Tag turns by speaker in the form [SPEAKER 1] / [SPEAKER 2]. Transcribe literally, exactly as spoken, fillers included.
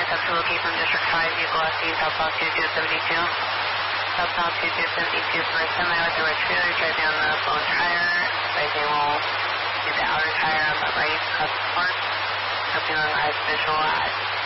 [SPEAKER 1] up to locate from District five, vehicle S C, southbound two two seventy-two. Southbound two two seventy-two for a semi with the red trailer, drive down the phone tire. Right, will do the outer tire on the right, across the park. Hope you have a nice visual at